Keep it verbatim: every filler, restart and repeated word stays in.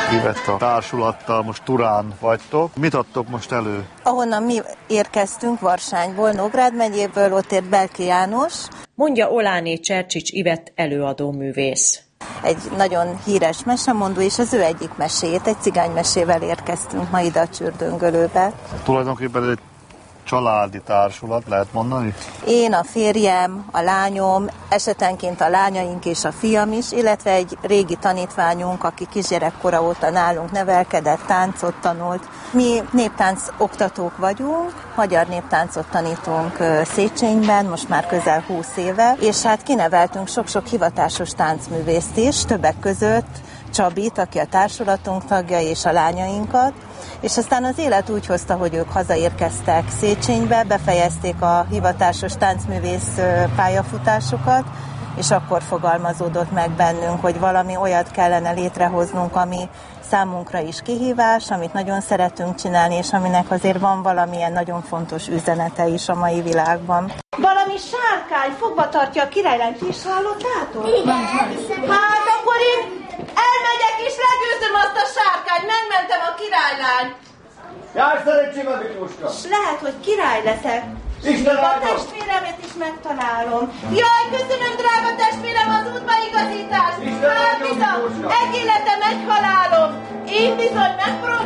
Ivett a társulattal, most Turán vagytok. Mit adtok most elő? Ahonnan mi érkeztünk, Varsányból, Nógrád megyéből, ott ért Belki János. Mondja Oláné Csercsics Ivett előadó művész. Egy nagyon híres mesemondó, és az ő egyik meséjét, egy cigánymesével érkeztünk ma ide a Csürdöngölőbe. Tulajdonképpen ez egy családi társulat, lehet mondani? Én, a férjem, a lányom, esetenként a lányaink és a fiam is, illetve egy régi tanítványunk, aki kisgyerekkora óta nálunk nevelkedett, táncot tanult. Mi néptánc oktatók vagyunk, magyar néptáncot tanítunk Széchenyben, most már közel húsz éve, és hát kineveltünk sok-sok hivatásos táncművészt is, többek között Csabit, aki a társulatunk tagja, és a lányainkat, és aztán az élet úgy hozta, hogy ők hazaérkeztek Széchenybe, befejezték a hivatásos táncművész pályafutásukat, és akkor fogalmazódott meg bennünk, hogy valami olyat kellene létrehoznunk, ami számunkra is kihívás, amit nagyon szeretünk csinálni, és aminek azért van valamilyen nagyon fontos üzenete is a mai világban. Valami sárkány fogva tartja a királylányt, ti is hallottátok? Igen. Hát akkor én elmegyek és legőzöm azt a sárkányt, megmentem a királylányt. Járj szerencsém, Miklóska! És lehet, hogy király leszek. Isten a testvéremet is megtalálom. Jaj, köszönöm, drága testvérem, az útbaigazítást! Hát bizony, egy életem, egy halálom. Én bizony megpróbálom.